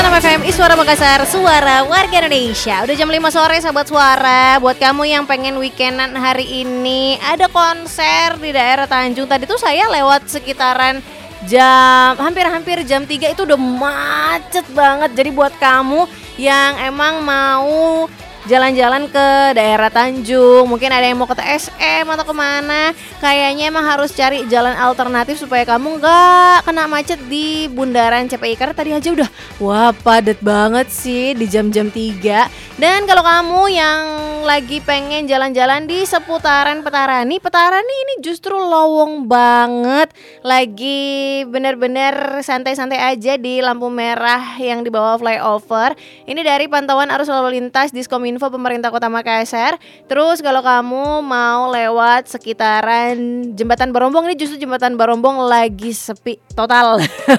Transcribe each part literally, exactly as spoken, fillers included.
enam F M Iswara Makassar, suara warga Indonesia. Udah jam lima sore sahabat suara. Buat kamu yang pengen weekendan hari ini, ada konser di daerah Tanjung. Tadi tuh saya lewat sekitaran jam hampir-hampir jam tiga itu udah macet banget. Jadi buat kamu yang emang mau jalan-jalan ke daerah Tanjung, mungkin ada yang mau ke T S M atau kemana, kayaknya emang harus cari jalan alternatif supaya kamu gak kena macet di bundaran C P I. Karena tadi aja udah wah padat banget sih di jam-jam tiga. Dan kalau kamu yang lagi pengen jalan-jalan di seputaran Petarani, Petarani ini justru lowong banget. Lagi bener-bener santai-santai aja di lampu merah yang di bawah flyover. Ini dari pantauan arus lalu lintas Diskominfo Pemerintah Kota Makassar. Terus kalau kamu mau lewat sekitaran Jembatan Barombong, ini justru Jembatan Barombong lagi sepi total.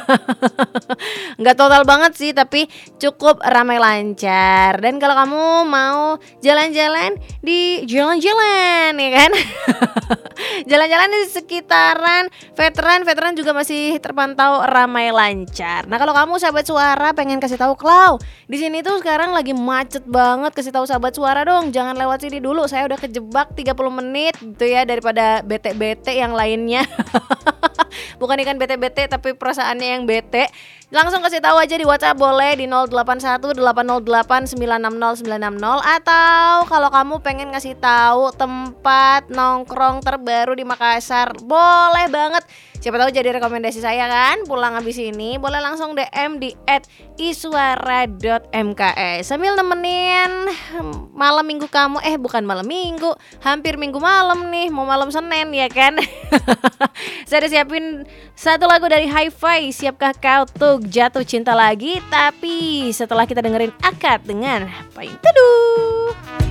Nggak total banget sih, tapi cukup ramai lancar. Dan kalau kamu mau jalan-jalan di jalan-jalan ya kan, jalan-jalan di sekitaran veteran, veteran juga masih terpantau ramai lancar. Nah kalau kamu sahabat suara pengen kasih tahu Klau, di sini tuh sekarang lagi macet banget, kasih tahu sahabat suara dong, jangan lewat sini dulu, saya udah kejebak tiga puluh menit gitu ya, daripada bete-bete yang lainnya. Bukan ikan bete-bete tapi perasaannya yang bete. Langsung kasih tahu aja di WhatsApp boleh di nol delapan satu delapan nol delapan sembilan enam nol sembilan enam nol, atau kalau kamu pengen ngasih tahu tempat nongkrong terbaru di Makassar, boleh banget. Siapa tahu jadi rekomendasi saya kan. Pulang habis ini boleh langsung D M di et iswara dot m k s sambil nemenin malam minggu kamu. Eh bukan malam minggu, hampir minggu malam nih, mau malam Senin ya kan. Saya udah siapin satu lagu dari Hi-Fi, Siapkah Kau Tuh Jatuh Cinta Lagi. Tapi setelah kita dengerin Akad dengan Payung Teduh.